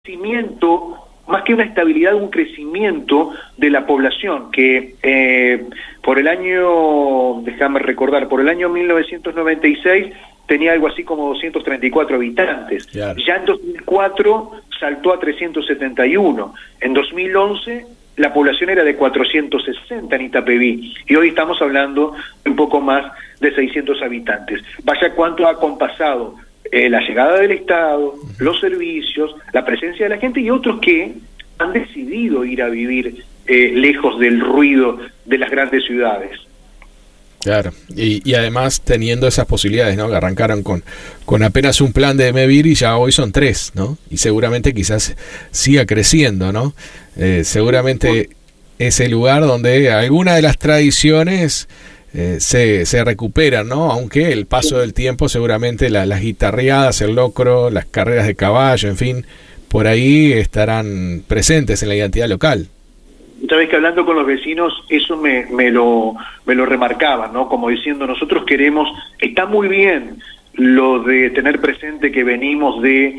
crecimiento, más que una estabilidad, un crecimiento de la población, que por el año, déjame recordar, por el año 1996 tenía algo así como 234 habitantes. Claro. Ya en 2004 saltó a 371. En 2011 la población era de 460 en Itapeví, y hoy estamos hablando de un poco más de 600 habitantes. Vaya cuánto ha compasado la llegada del Estado, los servicios, la presencia de la gente y otros que han decidido ir a vivir lejos del ruido de las grandes ciudades. Claro, y además teniendo esas posibilidades, ¿no? Que arrancaron con apenas un plan de MEVIR y ya hoy son 3, ¿no? Y seguramente quizás siga creciendo, ¿no? Seguramente ese lugar donde alguna de las tradiciones se recuperan, ¿no? Aunque el paso del tiempo seguramente las guitarreadas, el locro, las carreras de caballo, en fin, por ahí estarán presentes en la identidad local. Sabes que hablando con los vecinos, eso me lo remarcaban, ¿no? Como diciendo, nosotros queremos, está muy bien lo de tener presente que venimos de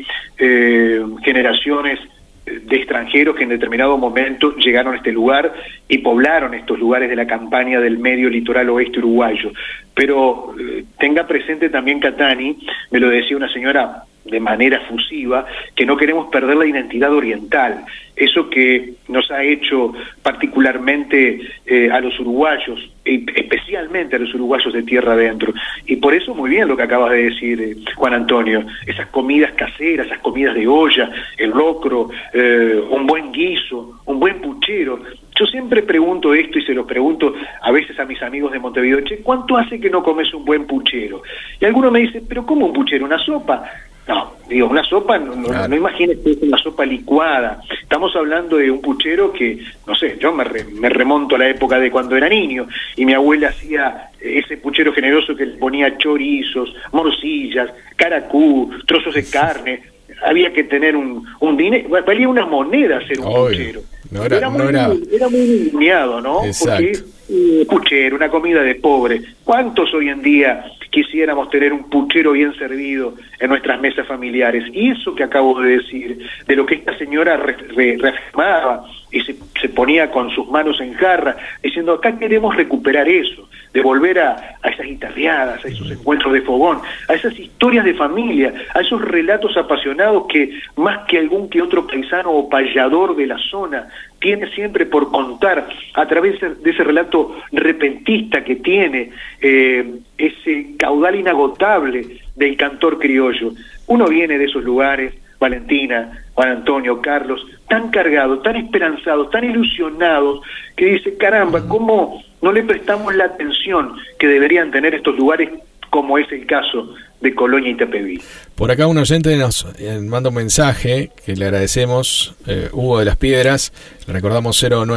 generaciones de extranjeros que en determinado momento llegaron a este lugar y poblaron estos lugares de la campaña del medio litoral oeste uruguayo. Pero tenga presente también, Catani, me lo decía una señora de manera fusiva, que no queremos perder la identidad oriental, eso que nos ha hecho particularmente a los uruguayos, especialmente a los uruguayos de tierra adentro. Y por eso muy bien lo que acabas de decir, Juan Antonio, esas comidas caseras, esas comidas de olla, el locro, un buen guiso, un buen puchero. Yo siempre pregunto esto y se lo pregunto a veces a mis amigos de Montevideo, che, ¿cuánto hace que no comes un buen puchero? Y alguno me dice, ¿pero cómo un puchero? ¿Una sopa? No, digo, una sopa, no imagines que es una sopa licuada. Estamos hablando de un puchero que, no sé, yo me remonto a la época de cuando era niño, y mi abuela hacía ese puchero generoso que le ponía chorizos, morcillas, caracú, trozos de carne. Había que tener un dinero, valía una moneda hacer un puchero. Era muy lineado, ¿no? Exacto. Porque puchero, una comida de pobre. ¿Cuántos hoy en día quisiéramos tener un puchero bien servido en nuestras mesas familiares? Y eso que acabo de decir, de lo que esta señora reafirmaba y se ponía con sus manos en jarra, diciendo, acá queremos recuperar eso, de volver a esas guitarreadas, a esos encuentros de fogón, a esas historias de familia, a esos relatos apasionados que más que algún que otro paisano o payador de la zona tiene siempre por contar, a través de ese relato repentista que tiene, ese caudal inagotable del cantor criollo. Uno viene de esos lugares, Valentina, Juan Antonio, Carlos, tan cargados, tan esperanzados, tan ilusionados, que dice, caramba, ¿cómo no le prestamos la atención que deberían tener estos lugares, como es el caso de Colonia y Itapeví? Por acá un oyente nos manda un mensaje que le agradecemos, Hugo de las Piedras. Le recordamos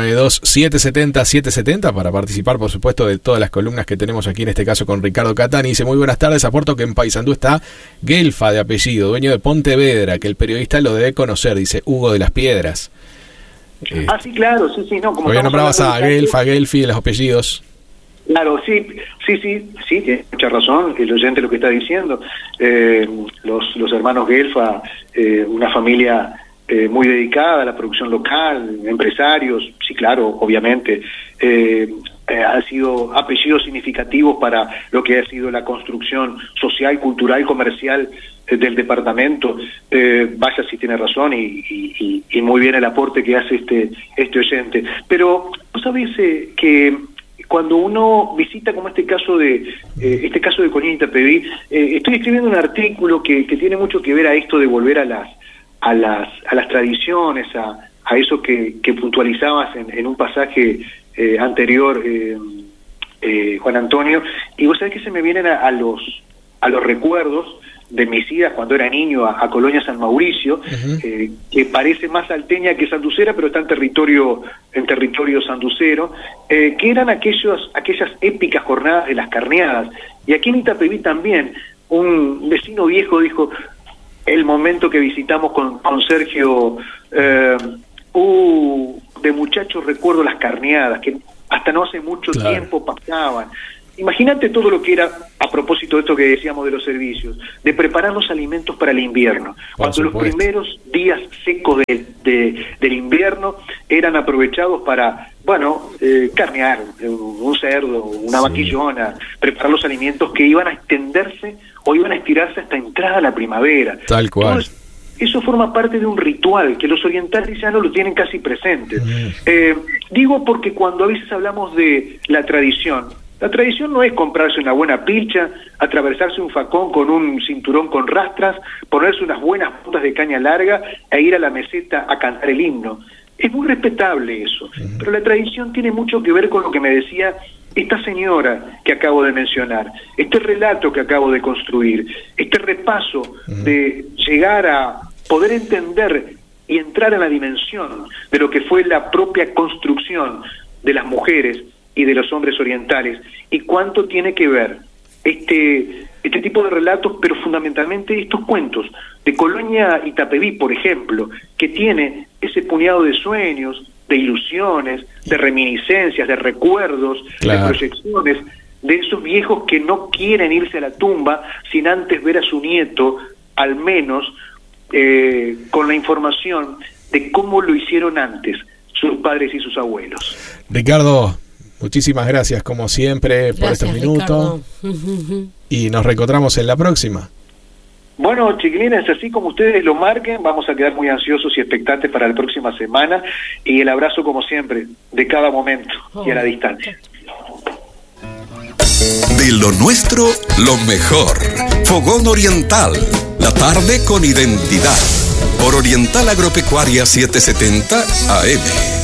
092-770-770 para participar, por supuesto, de todas las columnas que tenemos aquí, en este caso con Ricardo Catani. Dice, muy buenas tardes, aporto que en Paysandú está Gelfa de apellido, dueño de Pontevedra, que el periodista lo debe conocer, dice Hugo de las Piedras. Sí, claro, sí, no. Como porque nombrabas a Gelfa, Gelfi, de los apellidos. Claro, sí, tiene mucha razón el oyente lo que está diciendo. Los hermanos Gelfa, una familia muy dedicada a la producción local, empresarios, sí, claro, obviamente, han sido apellidos significativos para lo que ha sido la construcción social, cultural, comercial del departamento. Vaya si tiene razón y muy bien el aporte que hace este oyente. Pero, ¿vos sabés que cuando uno visita como este caso de Colonia y Itapeví, estoy escribiendo un artículo que tiene mucho que ver a esto de volver a las tradiciones, a eso que puntualizabas en un pasaje anterior, Juan Antonio, y vos sabés que se me vienen a los recuerdos de mis idas cuando era niño a Colonia San Mauricio, que parece más salteña que sanducera, pero está en territorio sanducero, que eran aquellas épicas jornadas de las carneadas. Y aquí en Itapeví también, un vecino viejo dijo, el momento que visitamos con Sergio, de muchachos recuerdo las carneadas, que hasta no hace mucho tiempo pasaban. Imagínate todo lo que era, a propósito de esto que decíamos de los servicios, de preparar los alimentos para el invierno. Cuando los primeros días secos del invierno eran aprovechados para, carnear un cerdo, una vaquillona, preparar los alimentos que iban a extenderse o iban a estirarse hasta entrada la primavera. Tal cual. Entonces, eso forma parte de un ritual que los orientales ya no lo tienen casi presente. Digo porque cuando a veces hablamos de la tradición no es comprarse una buena pilcha, atravesarse un facón con un cinturón con rastras, ponerse unas buenas botas de caña larga e ir a la meseta a cantar el himno. Es muy respetable eso, pero la tradición tiene mucho que ver con lo que me decía esta señora que acabo de mencionar, este relato que acabo de construir, este repaso de llegar a poder entender y entrar en la dimensión de lo que fue la propia construcción de las mujeres y de los hombres orientales, y cuánto tiene que ver este tipo de relatos, pero fundamentalmente estos cuentos de Colonia Itapeví, por ejemplo, que tiene ese puñado de sueños, de ilusiones, de reminiscencias, de recuerdos, de proyecciones, de esos viejos que no quieren irse a la tumba sin antes ver a su nieto, al menos con la información de cómo lo hicieron antes sus padres y sus abuelos. Ricardo, muchísimas gracias como siempre por estos minutos y nos reencontramos en la próxima. Bueno, chiquilines, así como ustedes lo marquen, vamos a quedar muy ansiosos y expectantes para la próxima semana, y el abrazo como siempre, de cada momento y a la distancia. De lo nuestro, lo mejor. Fogón Oriental, la tarde con identidad. Por Oriental Agropecuaria 770 AM.